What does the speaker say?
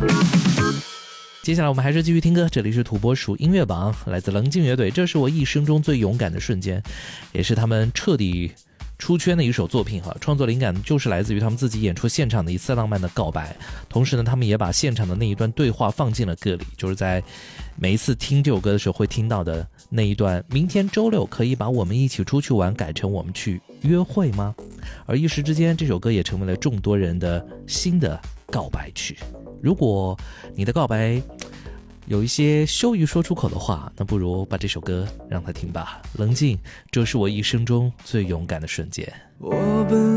接下来我们还是继续听歌，这里是土拨鼠音乐榜，来自棱镜乐队，这是我一生中最勇敢的瞬间，也是他们彻底出圈的一首作品哈。创作灵感就是来自于他们自己演出现场的一次浪漫的告白，同时呢，他们也把现场的那一段对话放进了歌里，就是在每一次听这首歌的时候会听到的那一段：明天周六可以把我们一起出去玩改成我们去约会吗？而一时之间，这首歌也成为了众多人的新的告白曲。如果你的告白有一些羞于说出口的话，那不如把这首歌让他听吧。棱镜，这是我一生中最勇敢的瞬间。